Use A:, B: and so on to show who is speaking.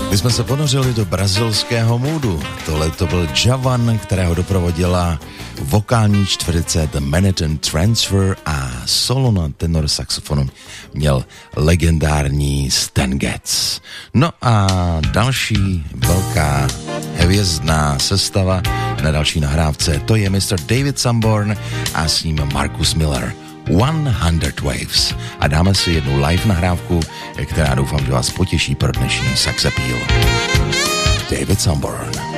A: My jsme se ponořili do brazilského moodu. Tohle to byl Javan, kterého doprovodila vokální čtveřice The Manhattan Transfer a solo na tenor saxofonu měl legendární Stan Getz. No a další velká hvězdná sestava na další nahrávce, to je Mr. David Sanborn a s ním Marcus Miller. 100 Waves. A dáme si jednu live nahrávku, která doufám, že vás potěší pro dnešní Sex Appeal. David Sanborn.